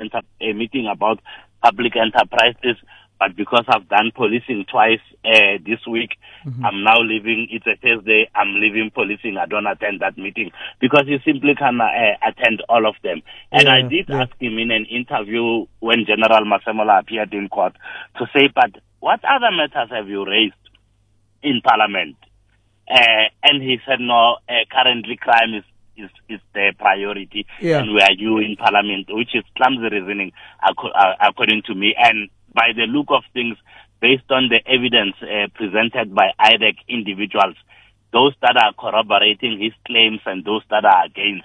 a meeting about public enterprises. But because I've done policing twice this week, I'm now leaving. It's a Thursday. I'm leaving policing. I don't attend that meeting because you simply can't attend all of them. And I did ask him in an interview when General Masemola appeared in court to say, but what other matters have you raised in Parliament? And he said, no, currently crime is the priority, and we are you in Parliament, which is clumsy reasoning, according to me. And by the look of things, based on the evidence presented by IDEC individuals, those that are corroborating his claims and those that are against,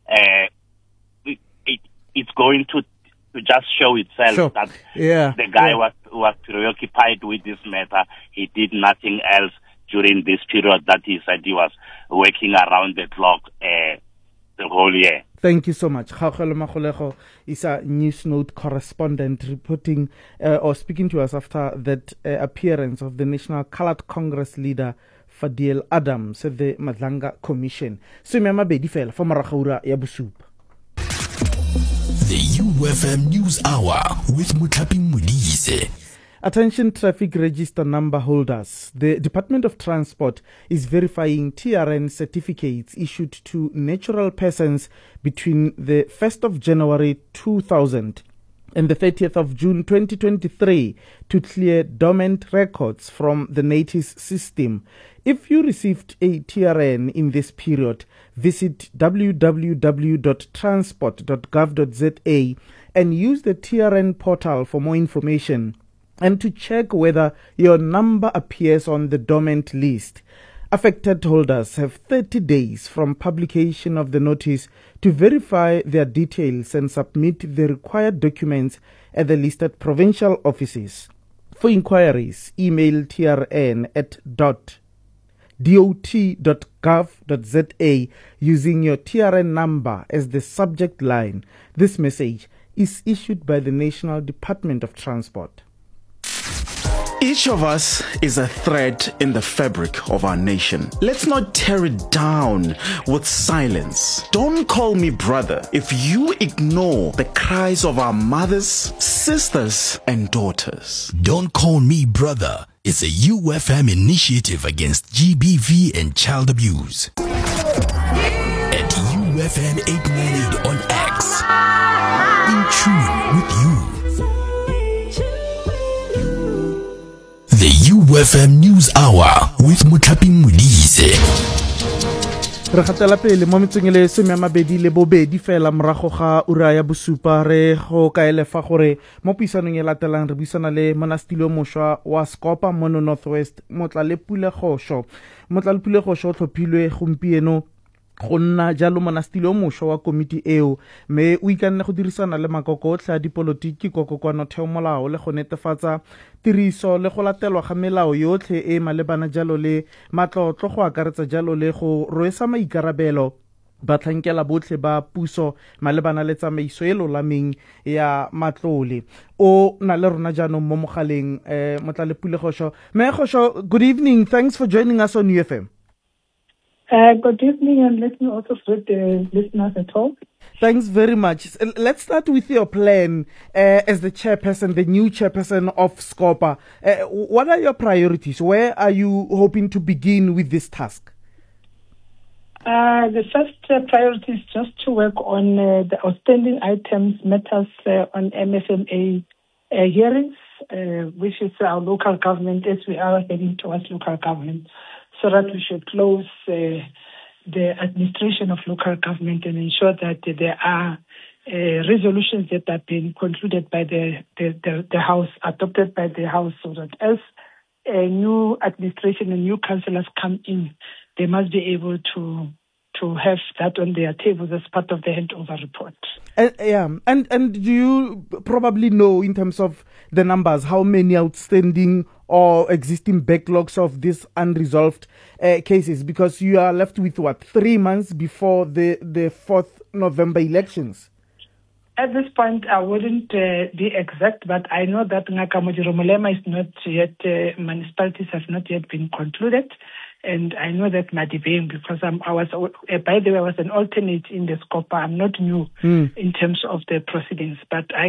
it's going to just show itself that the guy was preoccupied with this matter. He did nothing else during this period that he said he was working around the clock the whole year. Thank you so much. Kgaugelo Magolego is a Newsnote correspondent reporting or speaking to us after that appearance of the National Coloured Congress leader Fadiel Adams at the Madlanga Commission. So me mabedi fela for maragaura ya bosupa. The UFM News Hour with Mutlaping Modise. Attention traffic register number holders. The Department of Transport is verifying TRN certificates issued to natural persons between the 1st of January 2000 and the 30th of June 2023 to clear dormant records from the NATIS system. If you received a TRN in this period, visit www.transport.gov.za and use the TRN portal for more information and to check whether your number appears on the dormant list. Affected holders have 30 days from publication of the notice to verify their details and submit the required documents at the listed provincial offices. For inquiries, email trn@dot.gov.za using your TRN number as the subject line. This message is issued by the National Department of Transport. Each of us is a thread in the fabric of our nation. Let's not tear it down with silence. Don't call me brother if you ignore the cries of our mothers, sisters, and daughters. Don't Call Me Brother is a UFM initiative against GBV and child abuse. At UFM 898 on X. In tune with you. The UFM News Hour with Mutlaping Modise. Re gatela pele mo metsengele se me mabedi le bobedi fela morago ga ura ya bosupa re go kaelefa gore mo puisanong e latelang re buisana le monastilo mošwa wa Scopa mo Northwest Motlalepule Kgosho o tlhophilwe gompieno go nna jalo monastilo mošwa wa komiti eo mme o ikanne go dirisana le makoko otlhe a dipolotiki kokokwano theomolao le go netefatsa tiriso le go latelwa ga melao yotlhe e malebana jalo le matlotlo go akaretsa jalo le go rwesa maikarabelo batlhankela botlhe ba puso malebana le tsamaiso e lolameng ya matlole o na le rona jaanong mo mogaleng Motlalepule Kgosho. Kgosho, good evening, thanks for joining us on UFM. Good evening, and let me also greet the listeners at home. Thanks very much. Let's start with your plan as the chairperson, the new chairperson of Scopa. What are your priorities? Where are you hoping to begin with this task? The first priority is just to work on the outstanding items, matters on MFMA hearings, which is our local government, as we are heading towards local government, so that we should close the administration of local government and ensure that there are resolutions that have been concluded by the House, adopted by the House, so that as a new administration and new councillors come in, they must be able to have that on their tables as part of the handover report. And do you probably know, in terms of the numbers, how many outstanding or existing backlogs of these unresolved cases? Because you are left with 3 months before the 4th November elections. At this point, I wouldn't be exact, but I know that Ngakamojiro Molema is not yet, municipalities have not yet been concluded. And I know that Madibeng, because by the way, I was an alternate in the Scopa. I'm not new in terms of the proceedings, but I